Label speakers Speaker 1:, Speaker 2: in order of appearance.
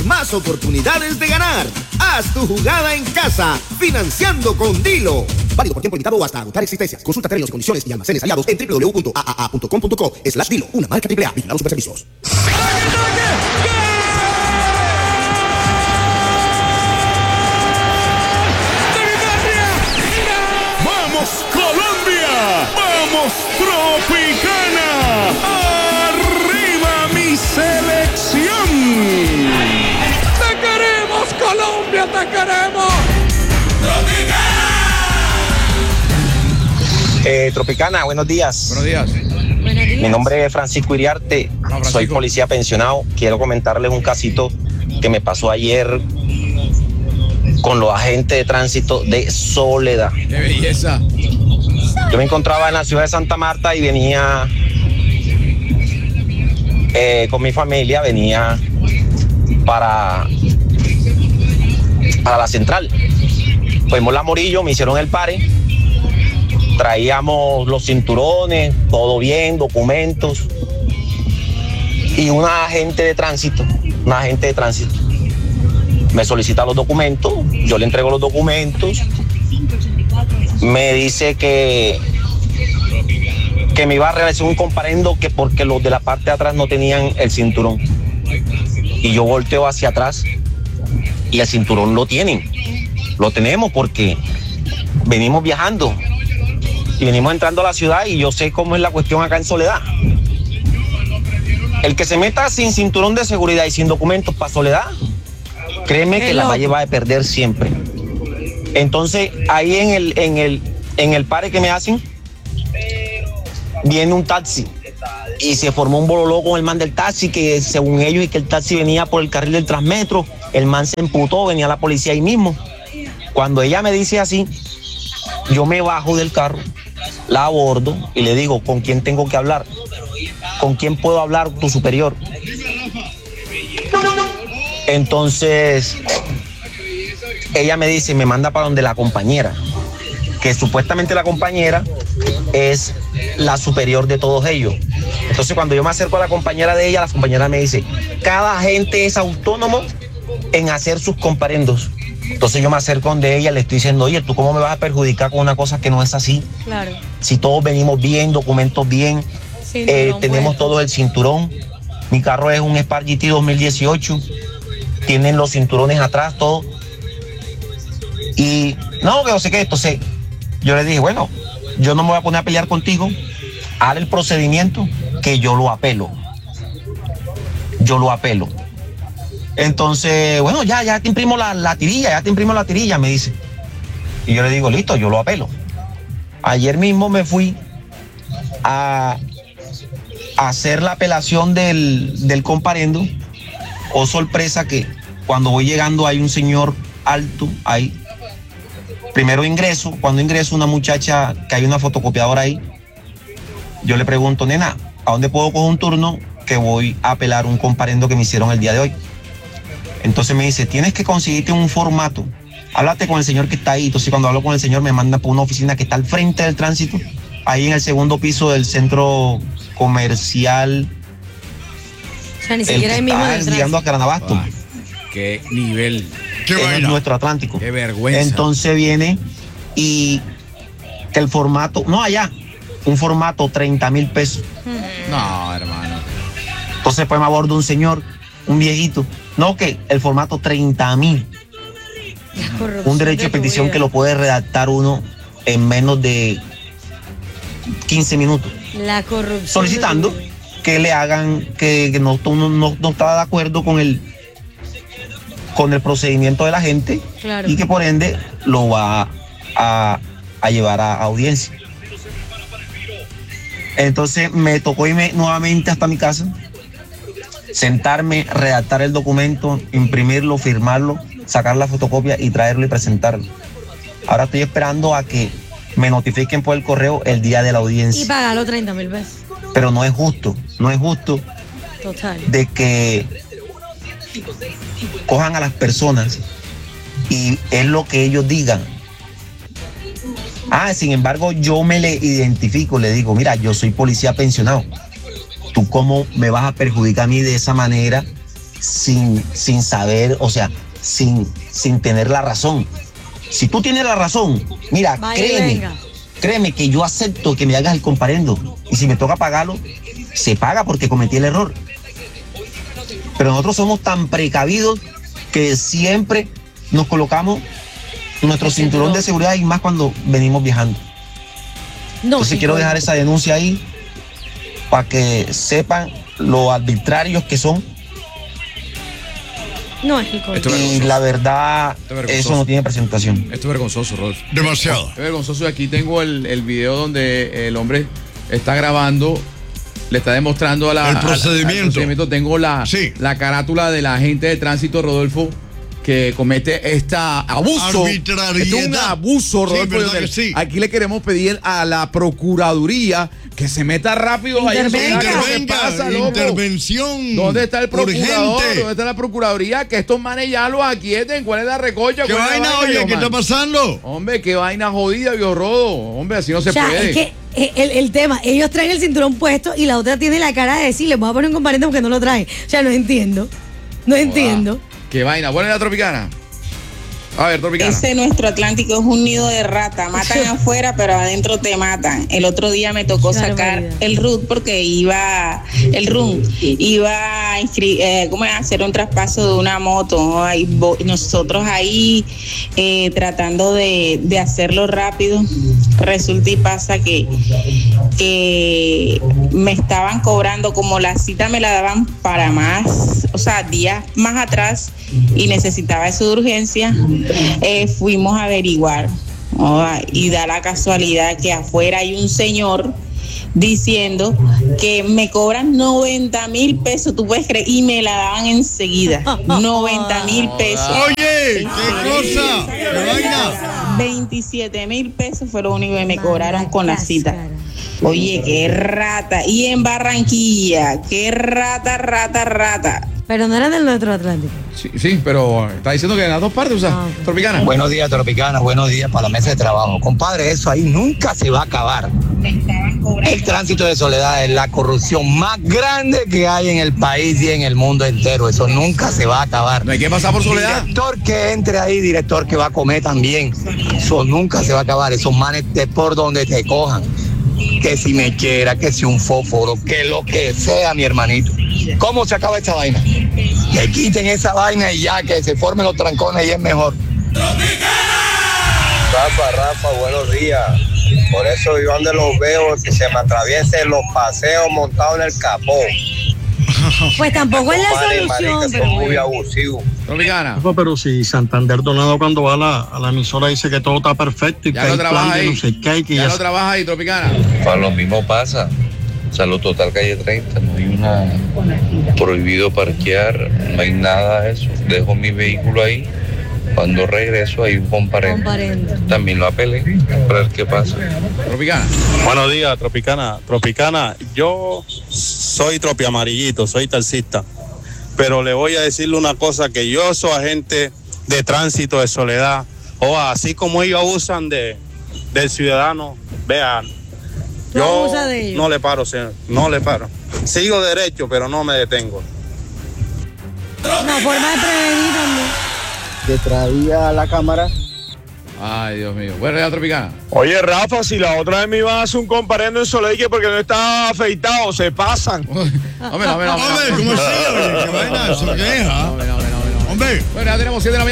Speaker 1: más oportunidades de ganar. Haz tu jugada en casa, financiando con Dilo. Válido por tiempo limitado o hasta agotar existencias. Consulta términos y condiciones y almacenes aliados en www.aaa.com.co/Dilo. Una marca AAA. Vigilados Superservicios.
Speaker 2: ¡Vamos Colombia! ¡Vamos Tropicana! ¡Arriba mi selección!
Speaker 3: ¡Te queremos, Colombia! ¡Te queremos!
Speaker 4: Tropicana, buenos días.
Speaker 2: Buenos días.
Speaker 5: Buenos días.
Speaker 4: Mi nombre es Francisco Iriarte, soy policía pensionado. Quiero comentarles un casito que me pasó ayer con los agentes de tránsito de Soledad.
Speaker 2: ¡Qué belleza!
Speaker 4: Yo me encontraba en la ciudad de Santa Marta y venía con mi familia, venía para la central. Fuimos a Morillo, me hicieron el pare. Traíamos los cinturones, todo bien, documentos. Y una agente de tránsito me solicita los documentos, yo le entrego los documentos, me dice que me iba a realizar un comparendo que porque los de la parte de atrás no tenían el cinturón. Y yo volteo hacia atrás y el cinturón lo tenemos porque venimos viajando y venimos entrando a la ciudad y yo sé cómo es la cuestión acá en Soledad. El que se meta sin cinturón de seguridad y sin documentos para Soledad, créeme que la va a llevar a perder siempre. Entonces, ahí en el pare que me hacen, viene un taxi y se formó un bololó con el man del taxi, que según ellos y que el taxi venía por el carril del Transmetro. El man se emputó, venía la policía ahí mismo. Cuando ella me dice así, yo me bajo del carro, la abordo y le digo, ¿con quién tengo que hablar? ¿Con quién puedo hablar? Tu superior. Entonces, ella me dice, me manda para donde la compañera, que supuestamente la compañera es la superior de todos ellos. Entonces, cuando yo me acerco a la compañera de ella, la compañera me dice, cada agente es autónomo en hacer sus comparendos. Entonces yo me acerco donde ella, le estoy diciendo, oye, ¿tú cómo me vas a perjudicar con una cosa que no es así?
Speaker 5: Claro.
Speaker 4: Si todos venimos bien, documentos bien, tenemos todo el cinturón. Mi carro es un Spark GT 2018, tienen los cinturones atrás, todo. Y no, que no sé qué. Entonces yo le dije, bueno, yo no me voy a poner a pelear contigo, haz el procedimiento que yo lo apelo. Entonces, bueno, ya te imprimo la tirilla, me dice. Y yo le digo, listo, yo lo apelo. Ayer mismo me fui a hacer la apelación del comparendo. Oh, sorpresa que cuando voy llegando hay un señor alto ahí. Primero cuando ingreso una muchacha que hay una fotocopiadora ahí. Yo le pregunto, nena, ¿a dónde puedo coger un turno que voy a apelar un comparendo que me hicieron el día de hoy? Entonces me dice, tienes que conseguirte un formato. Háblate con el señor que está ahí. Entonces cuando hablo con el señor me manda por una oficina que está al frente del tránsito, ahí en el segundo piso del centro comercial.
Speaker 5: O sea, ni siquiera ahí mismo del
Speaker 4: llegando a Caranabasto.
Speaker 2: ¡Qué nivel!
Speaker 4: ¡Qué vaina! Nuestro Atlántico.
Speaker 2: ¡Qué vergüenza!
Speaker 4: Entonces viene y el formato, un formato 30,000 pesos.
Speaker 2: No, hermano.
Speaker 4: Entonces pues me aborda un señor, un viejito. No, que el formato 30,000. Un derecho de petición que lo puede redactar uno en menos de 15 minutos.
Speaker 5: La corrupción.
Speaker 4: Solicitando que le hagan, que no está de acuerdo con el procedimiento de la gente, claro, y que por ende lo va a llevar a audiencia. Entonces me tocó irme nuevamente hasta mi casa, sentarme, redactar el documento, imprimirlo, firmarlo, sacar la fotocopia y traerlo y presentarlo. Ahora estoy esperando a que me notifiquen por el correo el día de la audiencia.
Speaker 5: Y pagarlo 30,000 pesos.
Speaker 4: Pero no es justo.
Speaker 5: Total.
Speaker 4: De que cojan a las personas y es lo que ellos digan. Sin embargo, yo me le identifico, le digo, mira, yo soy policía pensionado. ¿Tú cómo me vas a perjudicar a mí de esa manera sin saber, o sea, sin tener la razón. Si tú tienes la razón, mira, créeme que yo acepto que me hagas el comparendo. Y si me toca pagarlo, se paga porque cometí el error. Pero nosotros somos tan precavidos que siempre nos colocamos nuestro cinturón de seguridad y más cuando venimos viajando. Entonces quiero dejar esa denuncia ahí para que sepan lo arbitrarios que son.
Speaker 5: No es el
Speaker 4: y la verdad, eso no tiene presentación.
Speaker 2: Esto es vergonzoso, Rodolfo.
Speaker 6: Demasiado.
Speaker 2: Es vergonzoso. Aquí tengo el video donde el hombre está grabando, le está demostrando
Speaker 6: el procedimiento.
Speaker 2: Tengo la carátula de la agente de tránsito, Rodolfo, que comete abuso.
Speaker 6: Arbitrariedad.
Speaker 2: Esto es un abuso, Rodolfo.
Speaker 6: Sí.
Speaker 2: Aquí le queremos pedir a la Procuraduría que se meta rápido.
Speaker 6: Intervención.
Speaker 2: ¿Dónde está el procurador?
Speaker 6: Urgente.
Speaker 2: ¿Dónde está la Procuraduría? Que estos manes ya los aquieten. ¿Cuál es la recocha?
Speaker 6: ¿Qué vaina, oye? ¿Qué está pasando?
Speaker 2: Hombre, qué vaina jodida, viejo Rodo. Hombre, así no se puede.
Speaker 5: Es que el tema, ellos traen el cinturón puesto y la otra tiene la cara de decirle, voy a poner un comparendo porque no lo trae. O sea, no entiendo. No entiendo.
Speaker 2: Qué vaina. ¿Cuál es la Tropicana? A ver, Tropicana.
Speaker 7: Ese nuestro Atlántico es un nido de rata. Matan afuera, pero adentro te matan. El otro día me tocó sacar el RUT porque iba a hacer un traspaso de una moto. Nosotros ahí tratando de hacerlo rápido. Resulta y pasa que me estaban cobrando, como la cita me la daban para más, o sea, días más atrás, y necesitaba eso de urgencia. Fuimos a averiguar, y da la casualidad que afuera hay un señor diciendo que me cobran 90,000 pesos, tú puedes creer, y me la daban enseguida. 90,000 pesos.
Speaker 6: Oye, ¿qué cosa? ¿Qué vaina?
Speaker 7: 27,000 pesos fue lo único que me cobraron con la cita. Oye, qué rata. Y en Barranquilla, qué rata.
Speaker 5: Pero no era del nuestro Atlántico.
Speaker 2: Sí, pero está diciendo que en las dos partes, o sea, Tropicana.
Speaker 4: Buenos días, Tropicana. Buenos días para la mesa de trabajo. Compadre, eso ahí nunca se va a acabar. El tránsito de Soledad es la corrupción más grande que hay en el país y en el mundo entero. Eso nunca se va a acabar.
Speaker 2: No hay que pasar por Soledad.
Speaker 4: Director que entre ahí, director que va a comer también. Eso nunca se va a acabar. Esos manes de por donde te cojan. Que si me quiera, que si un fósforo, que lo que sea, mi hermanito. ¿Cómo se acaba esta vaina? Que quiten esa vaina y ya, que se formen los trancones y es mejor.
Speaker 8: Rafa, buenos días. Por eso yo donde los veo, si se me atraviesen los paseos montados en el capó.
Speaker 5: Pues tampoco es la solución.
Speaker 8: Son muy abusivos.
Speaker 2: Tropicana.
Speaker 9: Pero si Santander Donado cuando va a la emisora dice que todo está perfecto y
Speaker 2: ya
Speaker 9: que
Speaker 2: no
Speaker 9: hay
Speaker 2: trabaja
Speaker 9: plan de
Speaker 2: ahí.
Speaker 9: no sé qué y que
Speaker 2: ya
Speaker 9: ya
Speaker 2: no trabaja ahí, Tropicana.
Speaker 10: Para lo mismo pasa. Salud Total Calle 30, no hay una prohibido parquear, no hay nada de eso. Dejo mi vehículo ahí. Cuando regreso hay un comparendo. También lo apelé para ver qué pasa.
Speaker 2: Tropicana.
Speaker 11: Buenos días, Tropicana. Tropicana, yo soy tropi amarillito, soy taxista. Pero le voy a decirle una cosa, que yo soy agente de tránsito de Soledad. O así como ellos abusan del ciudadano, vean, yo no le paro, señor, no le paro. Sigo derecho, pero no me detengo.
Speaker 5: Una forma de prevenir también.
Speaker 12: Que traía la cámara.
Speaker 2: Ay, Dios mío. Bueno, ya Tropicana.
Speaker 13: Oye, Rafa, si la otra vez me iban a hacer un comparendo en Soledad porque no estaba afeitado, se pasan.
Speaker 2: Hombre,
Speaker 6: ¿cómo así? Oye, ¿qué vaina? ¿Eso qué es? Hombre.
Speaker 2: Bueno, ya tenemos 7 de la mañana.